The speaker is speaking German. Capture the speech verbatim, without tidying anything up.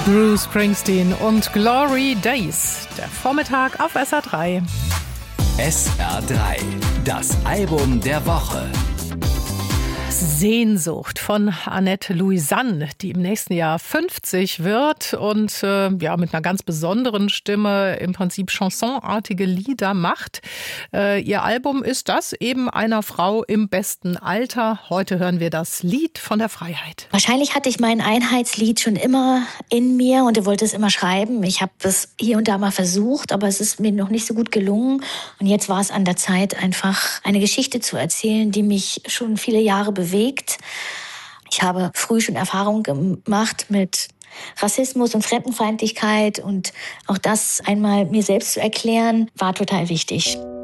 Bruce Springsteen und Glory Days. Der Vormittag auf S R drei. S R drei, das Album der Woche. Sehnsucht von Annette Louisanne, die im nächsten Jahr fünfzig wird und äh, ja mit einer ganz besonderen Stimme im Prinzip chansonartige Lieder macht. Äh, ihr Album ist das eben einer Frau im besten Alter. Heute hören wir das Lied von der Freiheit. Wahrscheinlich hatte ich mein Einheitslied schon immer in mir und wollte es immer schreiben. Ich habe es hier und da mal versucht, aber es ist mir noch nicht so gut gelungen. Und jetzt war es an der Zeit, einfach eine Geschichte zu erzählen, die mich schon viele Jahre bewegt. Ich habe früh schon Erfahrungen gemacht mit Rassismus und Fremdenfeindlichkeit und auch das einmal mir selbst zu erklären, war total wichtig.